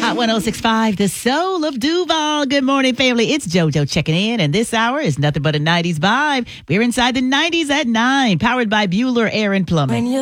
Hot 106.5, the soul of Duval. Good morning, family. It's JoJo checking in, and this hour is nothing but a 90s vibe. We're inside the 90s at 9, powered by Bueller Air and Plumbing.